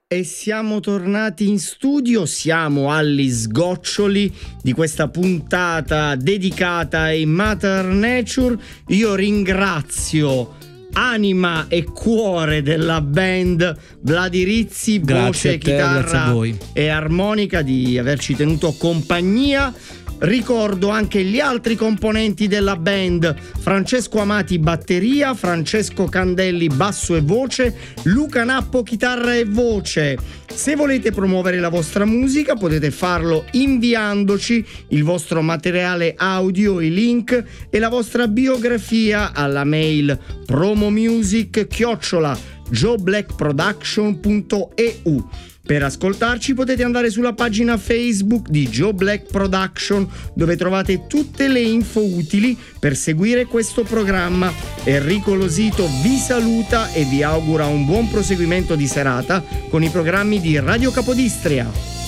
E siamo tornati in studio, siamo agli sgoccioli di questa puntata dedicata ai Mother Nature. Io ringrazio anima e cuore della band Vladi Rizzi, voce, chitarra e armonica, di averci tenuto compagnia. Ricordo anche gli altri componenti della band: Francesco Amati batteria, Francesco Candelli basso e voce, Luca Nappo chitarra e voce. Se volete promuovere la vostra musica potete farlo inviandoci il vostro materiale audio, i link e la vostra biografia alla mail promomusic@joeblackproduction.eu. Per ascoltarci potete andare sulla pagina Facebook di Joe Black Production, dove trovate tutte le info utili per seguire questo programma. Enrico Losito vi saluta e vi augura un buon proseguimento di serata con i programmi di Radio Capodistria.